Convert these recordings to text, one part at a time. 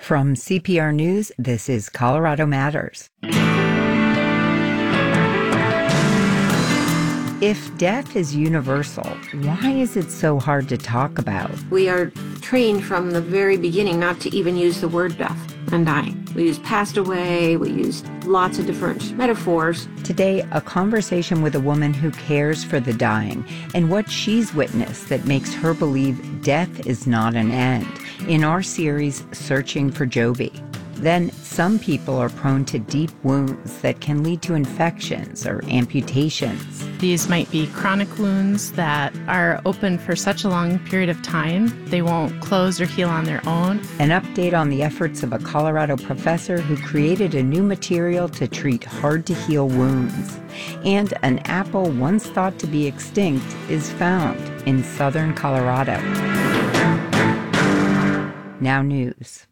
From CPR News, this is Colorado Matters. If death is universal, why is it so hard to talk about? We are trained from the very beginning not to even use the word death and dying. We use passed away, we use lots of different metaphors. Today, a conversation with a woman who cares for the dying and what she's witnessed that makes her believe death is not an end in our series, Searching for Joby. Then, some people are prone to deep wounds that can lead to infections or amputations. These might be chronic wounds that are open for such a long period of time, they won't close or heal on their own. An update on the efforts of a Colorado professor who created a new material to treat hard-to-heal wounds. And an apple once thought to be extinct is found in southern Colorado. Now news.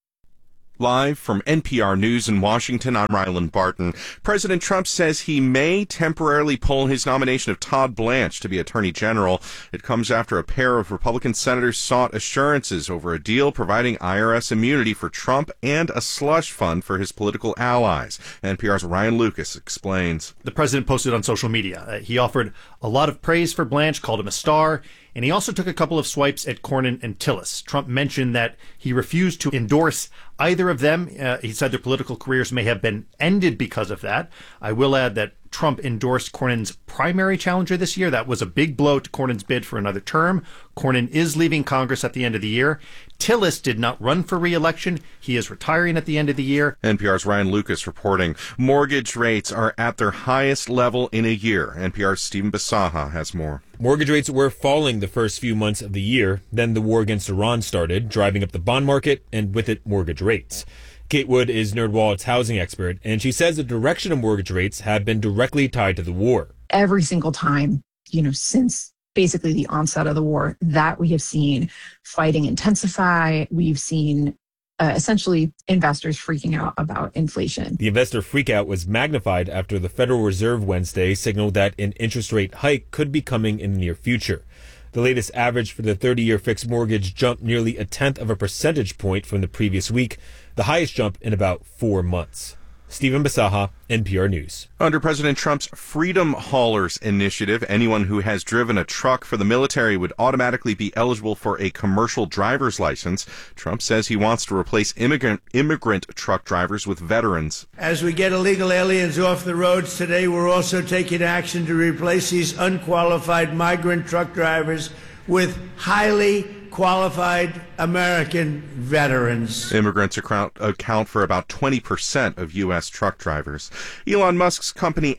Live from NPR News in Washington, I'm Ryland Barton. President Trump says he may temporarily pull his nomination of Todd Blanche to be Attorney General. It comes after a pair of Republican senators sought assurances over a deal providing IRS immunity for Trump and a slush fund for his political allies. NPR's Ryan Lucas explains. The president posted on social media. He offered a lot of praise for Blanche, called him a star, and he also took a couple of swipes at Cornyn and Tillis. Trump mentioned that he refused to endorse either of them. He said their political careers may have been ended because of that. I will add that Trump endorsed Cornyn's primary challenger this year. That was a big blow to Cornyn's bid for another term. Cornyn is leaving Congress at the end of the year. Tillis did not run for re-election. He is retiring at the end of the year. NPR's Ryan Lucas reporting. Mortgage rates are at their highest level in a year. NPR's Stephen Basaha has more. Mortgage rates were falling the first few months of the year. Then the war against Iran started, driving up the bond market and with it mortgage rates. Kate Wood is NerdWallet's housing expert, and she says the direction of mortgage rates have been directly tied to the war. Every single time, since basically the onset of the war, that we have seen fighting intensify. We've seen essentially investors freaking out about inflation. The investor freakout was magnified after the Federal Reserve Wednesday signaled that an interest rate hike could be coming in the near future. The latest average for the 30-year fixed mortgage jumped nearly 0.1 of a percentage point from the previous week, the highest jump in about 4 months. Stephen Basaha, NPR News. Under President Trump's Freedom Haulers initiative, anyone who has driven a truck for the military would automatically be eligible for a commercial driver's license. Trump says he wants to replace immigrant truck drivers with veterans. As we get illegal aliens off the roads today, we're also taking action to replace these unqualified migrant truck drivers with highly qualified American veterans. Immigrants account for about 20% of U.S. truck drivers. Elon Musk's company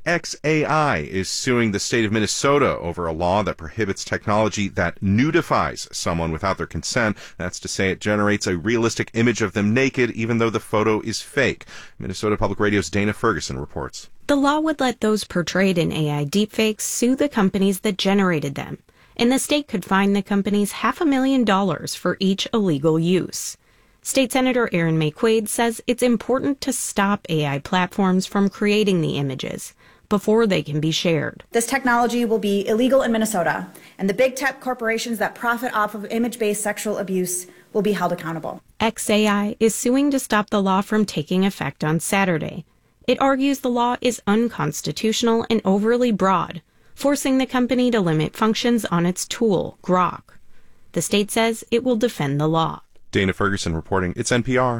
xAI is suing the state of Minnesota over a law that prohibits technology that nudifies someone without their consent. That's to say it generates a realistic image of them naked, even though the photo is fake. Minnesota Public Radio's Dana Ferguson reports. The law would let those portrayed in AI deepfakes sue the companies that generated them, and the state could fine the companies $500,000 for each illegal use. State Senator Erin Maye Quade says it's important to stop AI platforms from creating the images before they can be shared. This technology will be illegal in Minnesota, and the big tech corporations that profit off of image-based sexual abuse will be held accountable. xAI is suing to stop the law from taking effect on Saturday. It argues the law is unconstitutional and overly broad, forcing the company to limit functions on its tool, Grok. The state says it will defend the law. Dana Ferguson reporting. It's NPR.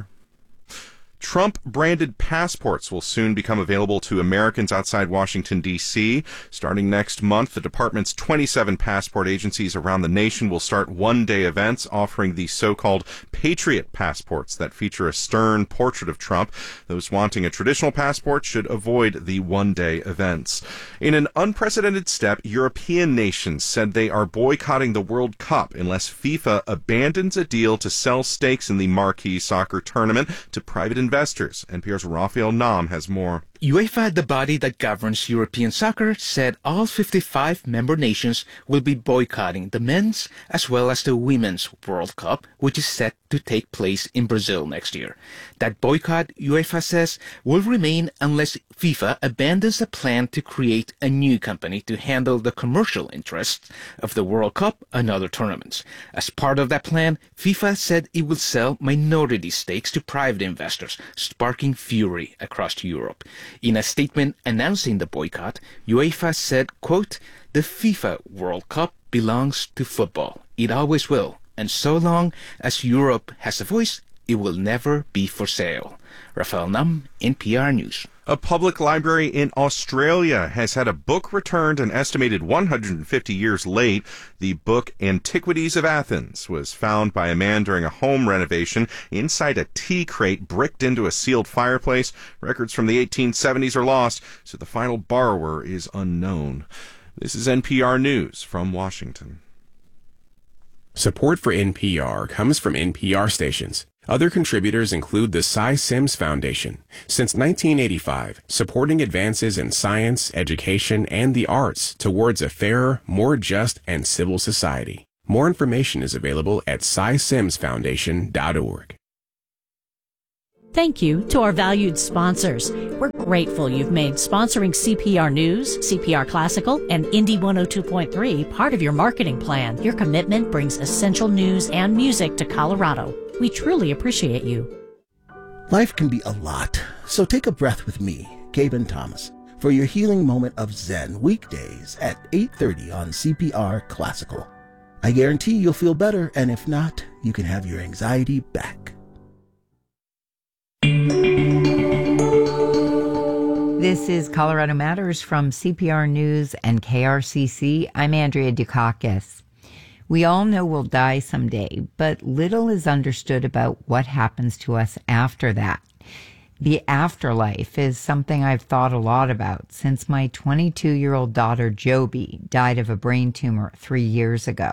Trump-branded passports will soon become available to Americans outside Washington, D.C. Starting next month, the department's 27 passport agencies around the nation will start one-day events offering the so-called Patriot passports that feature a stern portrait of Trump. Those wanting a traditional passport should avoid the one-day events. In an unprecedented step, European nations said they are boycotting the World Cup unless FIFA abandons a deal to sell stakes in the marquee soccer tournament to private investors. NPR's Raphael Nahm has more. UEFA, the body that governs European soccer, said all 55 member nations will be boycotting the men's as well as the women's World Cup, which is set to take place in Brazil next year. That boycott, UEFA says, will remain unless FIFA abandons a plan to create a new company to handle the commercial interests of the World Cup and other tournaments. As part of that plan, FIFA said it will sell minority stakes to private investors, sparking fury across Europe. In a statement announcing the boycott, UEFA said, quote, "The FIFA World Cup belongs to football. It always will. And so long as Europe has a voice, it will never be for sale." Rafael Nam, NPR News. A public library in Australia has had a book returned an estimated 150 years late. The book Antiquities of Athens was found by a man during a home renovation inside a tea crate bricked into a sealed fireplace. Records from the 1870s are lost, so the final borrower is unknown. This is NPR News from Washington. Support for NPR comes from NPR stations. Other contributors include the Cy Sims Foundation. Since 1985, supporting advances in science, education, and the arts towards a fairer, more just, and civil society. More information is available at cysimsfoundation.org. Thank you to our valued sponsors. We're grateful you've made sponsoring CPR News, CPR Classical, and Indie 102.3 part of your marketing plan. Your commitment brings essential news and music to Colorado. We truly appreciate you. Life can be a lot, so take a breath with me, Gaben Thomas, for your healing moment of Zen weekdays at 8:30 on CPR Classical. I guarantee you'll feel better, and if not, you can have your anxiety back. This is Colorado Matters from CPR News and KRCC. I'm Andrea Dukakis. We all know we'll die someday, but little is understood about what happens to us after that. The afterlife is something I've thought a lot about since my 22-year-old daughter, Joby, died of a brain tumor 3 years ago.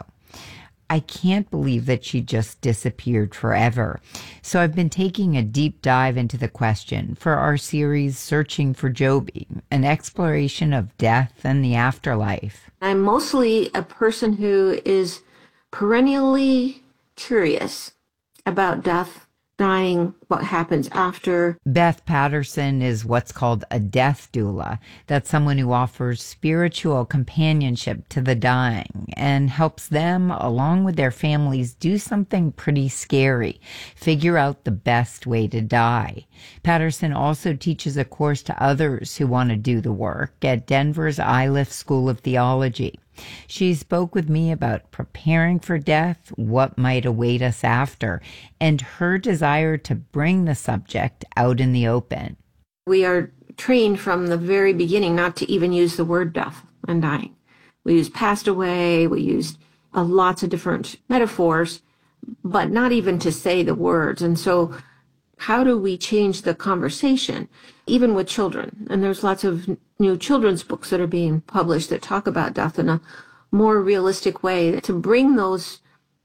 I can't believe that she just disappeared forever. So I've been taking a deep dive into the question for our series, Searching for Joby, an exploration of death and the afterlife. I'm mostly a person who is perennially curious about death, dying, what happens after. Beth Patterson is what's called a death doula. That's someone who offers spiritual companionship to the dying and helps them, along with their families, do something pretty scary, figure out the best way to die. Patterson also teaches a course to others who want to do the work at Denver's Iliff School of Theology. She spoke with me about preparing for death, what might await us after, and her desire to bring the subject out in the open. We are trained from the very beginning not to even use the word death and dying. We use passed away, we use lots of different metaphors, but not even to say the words. And so how do we change the conversation, even with children? And there's lots of new children's books that are being published that talk about death in a more realistic way to bring the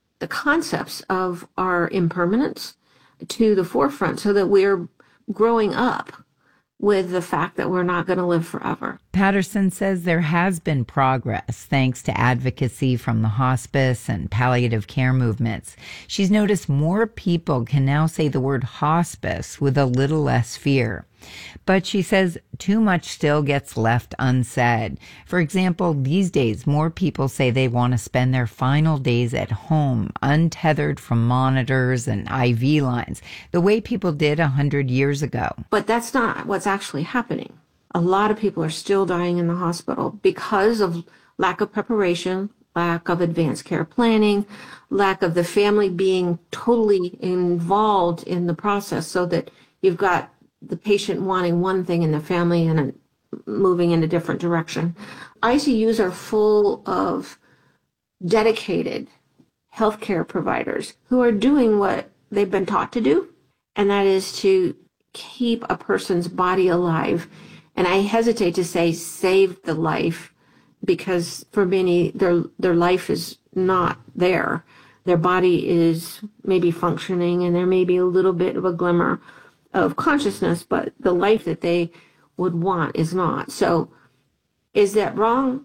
concepts of our impermanence to the forefront so that we're growing up with the fact that we're not going to live forever. Patterson says there has been progress thanks to advocacy from the hospice and palliative care movements. She's noticed more people can now say the word hospice with a little less fear. But she says too much still gets left unsaid. For example, these days, more people say they want to spend their final days at home, untethered from monitors and IV lines, the way people did 100 years ago. But that's not what's actually happening. A lot of people are still dying in the hospital because of lack of preparation, lack of advanced care planning, lack of the family being totally involved in the process, so that you've got the patient wanting one thing and the family and moving in a different direction. ICUs are full of dedicated healthcare providers who are doing what they've been taught to do, and that is to keep a person's body alive. And I hesitate to say save the life, because for many, their life is not there. Their body is maybe functioning and there may be a little bit of a glimmer of consciousness, but the life that they would want is not. So is that wrong?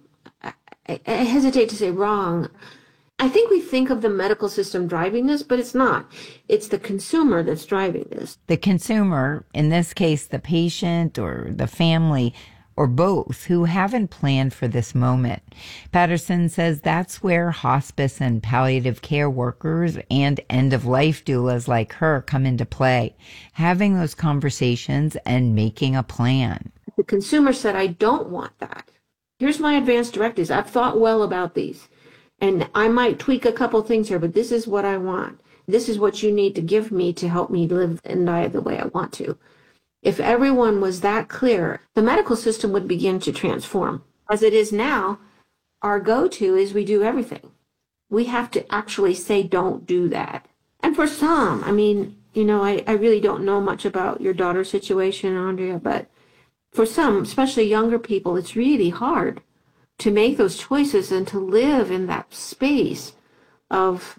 I hesitate to say wrong. I think we think of the medical system driving this, but it's not. It's the consumer that's driving this. The consumer, in this case, the patient or the family, or both, who haven't planned for this moment. Patterson says that's where hospice and palliative care workers and end-of-life doulas like her come into play, having those conversations and making a plan. The consumer said, I don't want that. Here's my advance directives. I've thought well about these, and I might tweak a couple things here, but this is what I want. This is what you need to give me to help me live and die the way I want to. If everyone was that clear, the medical system would begin to transform. As it is now, our go-to is we do everything. We have to actually say, don't do that. And for some, I mean, you know, I really don't know much about your daughter's situation, Andrea, but for some, especially younger people, it's really hard to make those choices and to live in that space of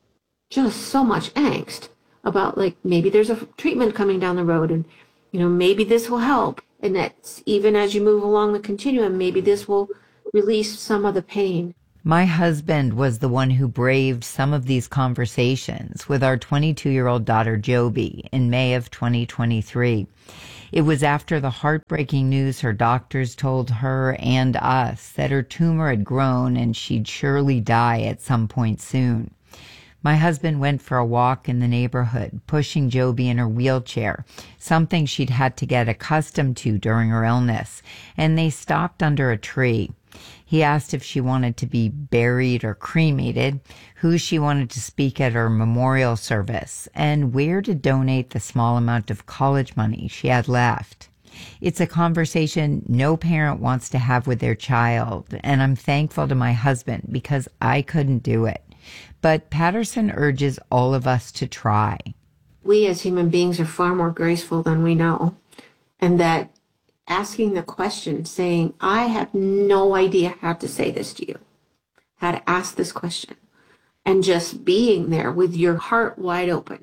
just so much angst about, like, maybe there's a treatment coming down the road and, you know, maybe this will help. And that's even as you move along the continuum, maybe this will release some of the pain. My husband was the one who braved some of these conversations with our 22-year-old daughter, Joby, in May of 2023. It was after the heartbreaking news her doctors told her and us that her tumor had grown and she'd surely die at some point soon. My husband went for a walk in the neighborhood, pushing Joby in her wheelchair, something she'd had to get accustomed to during her illness, and they stopped under a tree. He asked if she wanted to be buried or cremated, who she wanted to speak at her memorial service, and where to donate the small amount of college money she had left. It's a conversation no parent wants to have with their child, and I'm thankful to my husband because I couldn't do it. But Patterson urges all of us to try. We as human beings are far more graceful than we know, and that asking the question, saying, I have no idea how to say this to you, how to ask this question, and just being there with your heart wide open.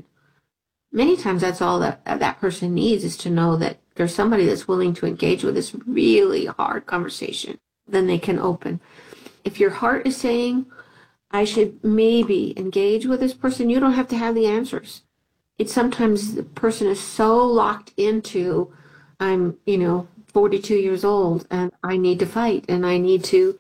Many times that's all that person needs, is to know that there's somebody that's willing to engage with this really hard conversation. Then they can open. If your heart is saying, I should maybe engage with this person, you don't have to have the answers. It's sometimes the person is so locked into, I'm, 42 years old and I need to fight and I need to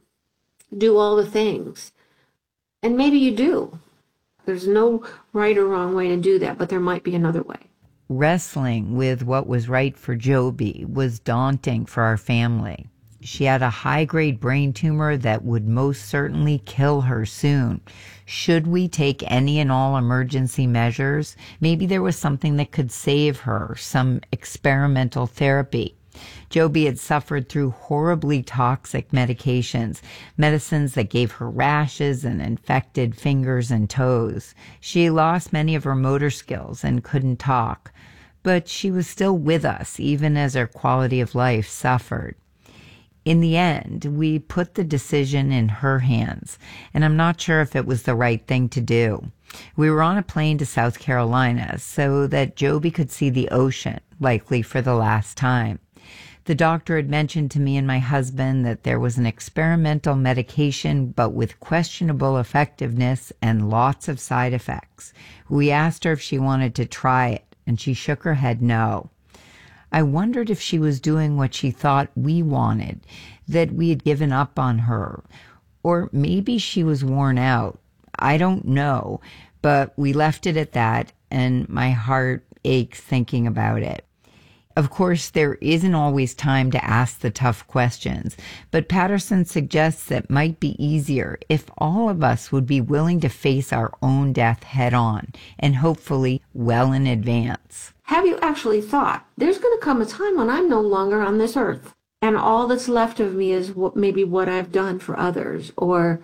do all the things. And maybe you do. There's no right or wrong way to do that, but there might be another way. Wrestling with what was right for Joby was daunting for our family. She had a high-grade brain tumor that would most certainly kill her soon. Should we take any and all emergency measures? Maybe there was something that could save her, some experimental therapy. Joby had suffered through horribly toxic medications, medicines that gave her rashes and infected fingers and toes. She lost many of her motor skills and couldn't talk, but she was still with us even as her quality of life suffered. In the end, we put the decision in her hands, and I'm not sure if it was the right thing to do. We were on a plane to South Carolina so that Joby could see the ocean, likely for the last time. The doctor had mentioned to me and my husband that there was an experimental medication, but with questionable effectiveness and lots of side effects. We asked her if she wanted to try it, and she shook her head no. I wondered if she was doing what she thought we wanted, that we had given up on her. Or maybe she was worn out. I don't know, but we left it at that, and my heart aches thinking about it. Of course, there isn't always time to ask the tough questions, but Patterson suggests that might be easier if all of us would be willing to face our own death head on, and hopefully well in advance. Have you actually thought, there's going to come a time when I'm no longer on this earth, and all that's left of me is maybe what I've done for others, or,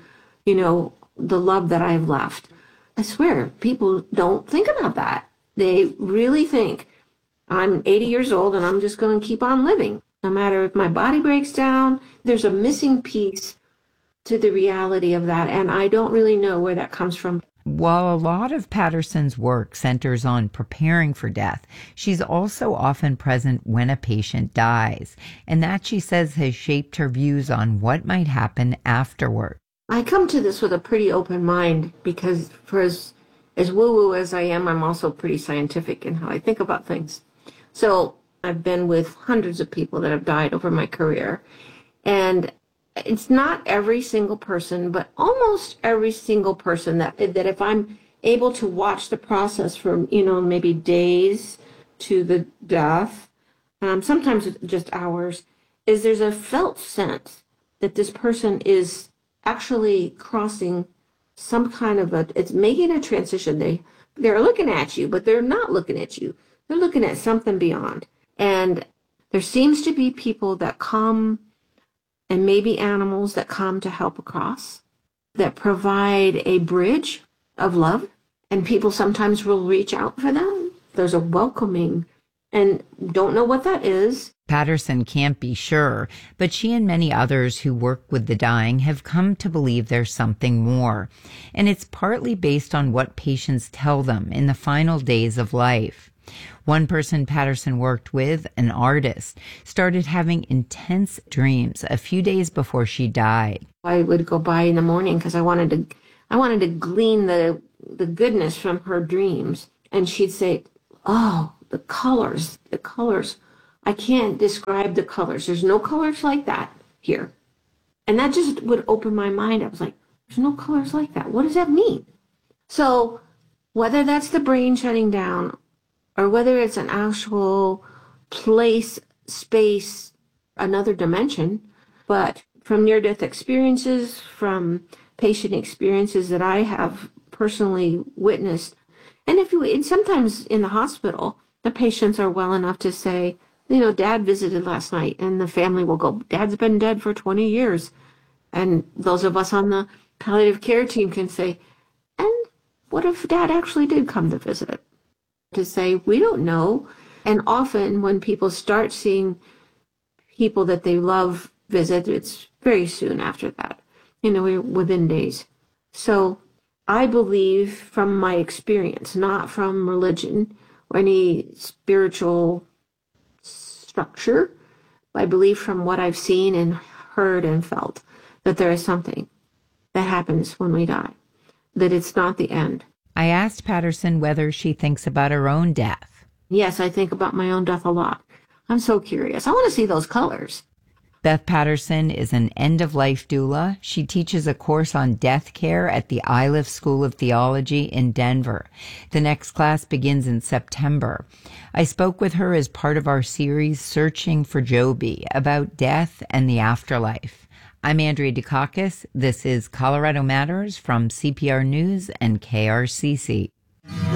the love that I've left. I swear, people don't think about that. They really think, I'm 80 years old and I'm just going to keep on living. No matter if my body breaks down, there's a missing piece to the reality of that, and I don't really know where that comes from. While a lot of Patterson's work centers on preparing for death, she's also often present when a patient dies, and that, she says, has shaped her views on what might happen afterward. I come to this with a pretty open mind because for as woo-woo as I am, I'm also pretty scientific in how I think about things. So I've been with hundreds of people that have died over my career, and it's not every single person, but almost every single person that if I'm able to watch the process from, maybe days to the death, sometimes just hours, is there's a felt sense that this person is actually crossing some kind of it's making a transition. They're looking at you, but they're not looking at you. They're looking at something beyond. And there seems to be people that come, and maybe animals that come to help across, that provide a bridge of love. And people sometimes will reach out for them. There's a welcoming, and don't know what that is. Patterson can't be sure, but she and many others who work with the dying have come to believe there's something more. And it's partly based on what patients tell them in the final days of life. One person Patterson worked with, an artist, started having intense dreams a few days before she died. I would go by in the morning because I wanted to glean the goodness from her dreams. And she'd say, "Oh, the colors. I can't describe the colors. There's no colors like that here." And that just would open my mind. I was like, there's no colors like that. What does that mean? So whether that's the brain shutting down, or whether it's an actual place, space, another dimension, but from near-death experiences, from patient experiences that I have personally witnessed, and sometimes in the hospital, the patients are well enough to say, Dad visited last night, and the family will go, Dad's been dead for 20 years. And those of us on the palliative care team can say, and what if Dad actually did come to visit? To say, we don't know. And often when people start seeing people that they love visit, it's very soon after that, we're within days. So I believe from my experience, not from religion or any spiritual structure, I believe from what I've seen and heard and felt, that there is something that happens when we die, that it's not the end. I asked Patterson whether she thinks about her own death. Yes, I think about my own death a lot. I'm so curious. I want to see those colors. Beth Patterson is an end-of-life doula. She teaches a course on death care at the Iliff School of Theology in Denver. The next class begins in September. I spoke with her as part of our series Searching for Joby, about death and the afterlife. I'm Andrea Dukakis. This is Colorado Matters from CPR News and KRCC.